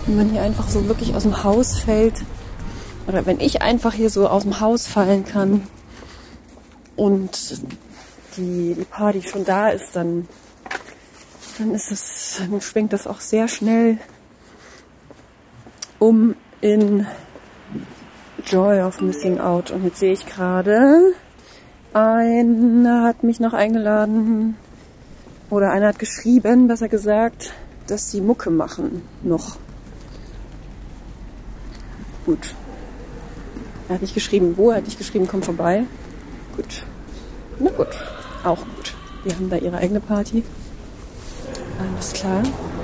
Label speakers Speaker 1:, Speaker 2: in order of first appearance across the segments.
Speaker 1: Wenn man hier einfach so wirklich aus dem Haus fällt. Oder wenn ich einfach hier so aus dem Haus fallen kann und die Party schon da ist, dann schwenkt das auch sehr schnell um in Joy of Missing Out. Und jetzt sehe ich gerade, einer hat mich noch eingeladen oder einer hat geschrieben, besser gesagt, dass sie Mucke machen noch. Gut. Er hat nicht geschrieben, wo, er hat nicht geschrieben, komm vorbei. Gut. Na gut. Auch gut. Die haben da ihre eigene Party. Alles klar.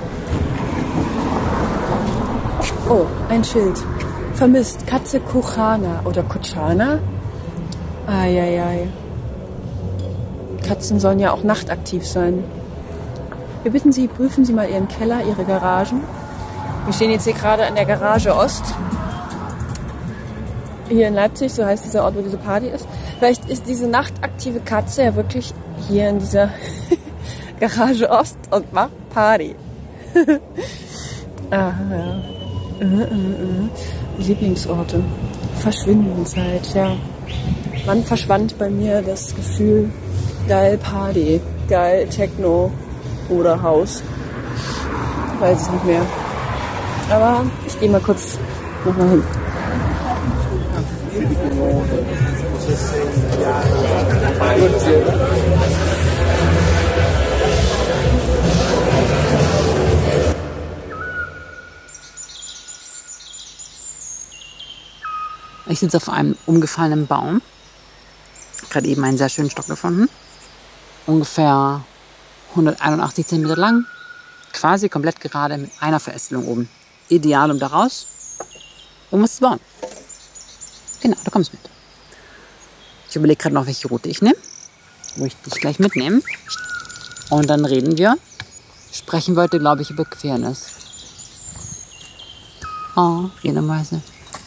Speaker 1: Oh, ein Schild. Vermisst. Katze Kuchana oder Kuchana. Eieiei. Katzen sollen ja auch nachtaktiv sein. Wir bitten Sie, prüfen Sie mal Ihren Keller, Ihre Garagen. Wir stehen jetzt hier gerade an der Garage Ost. Hier in Leipzig, so heißt dieser Ort, wo diese Party ist. Vielleicht ist diese nachtaktive Katze ja wirklich hier in dieser Garage Ost und macht Party. Aha, ja. Lieblingsorte. Verschwindenzeit, ja. Wann verschwand bei mir das Gefühl, geil Party, geil Techno oder Haus? Weiß ich nicht mehr. Aber ich gehe mal kurz nochmal hin.
Speaker 2: Ich sitze auf einem umgefallenen Baum. Gerade eben einen sehr schönen Stock gefunden. Ungefähr 181 cm lang. Quasi komplett gerade mit einer Verästelung oben. Ideal, um daraus irgendwas zu bauen. Genau, du kommst mit. Ich überlege gerade noch, welche Route ich nehme. Wo ich dich gleich mitnehme. Und dann reden wir. Sprechen wollte, glaube ich, über Queerness. Oh, jenerweise.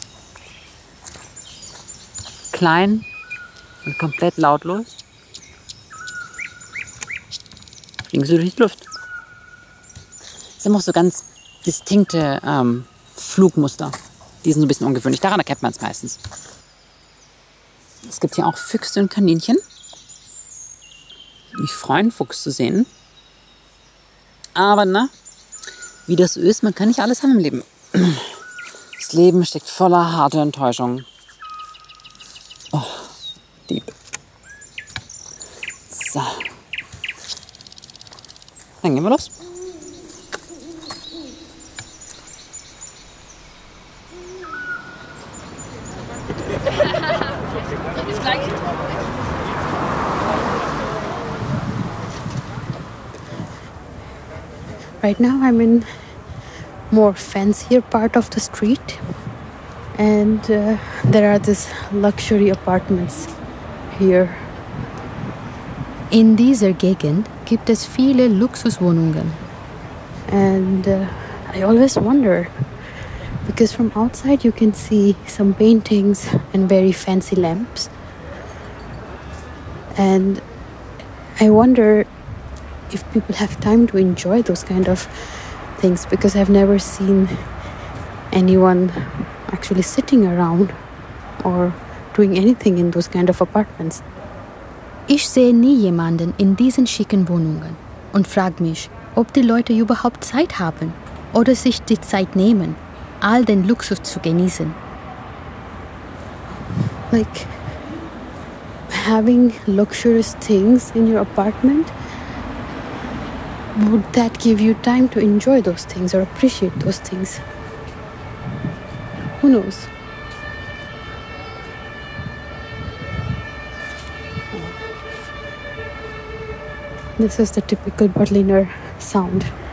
Speaker 2: Klein und komplett lautlos. Fliegst du durch die Luft. Es sind auch so ganz distinkte Flugmuster. Die sind so ein bisschen ungewöhnlich. Daran erkennt man es meistens. Es gibt hier auch Füchse und Kaninchen. Mich freuen, Fuchs zu sehen. Aber na, wie das so ist, man kann nicht alles haben im Leben. Das Leben steckt voller harter Enttäuschung. Oh, Dieb. So. Dann gehen wir los.
Speaker 3: Right now I'm in more fancier part of the street, and there are these luxury apartments here.
Speaker 4: In dieser Gegend gibt es viele Luxuswohnungen.
Speaker 3: And I always wonder, because from outside you can see some paintings and very fancy lamps. And I wonder if people have time to enjoy those kind of things, because I've never seen anyone actually sitting around or doing anything in those kind of apartments.
Speaker 4: Ich sehe nie jemanden in diesen schicken Wohnungen und frage mich, ob die Leute überhaupt Zeit haben oder sich die Zeit nehmen, all den Luxus zu genießen.
Speaker 3: Like having luxurious things in your apartment, would that give you time to enjoy those things or appreciate those things? Who knows? This is the typical Berliner sound.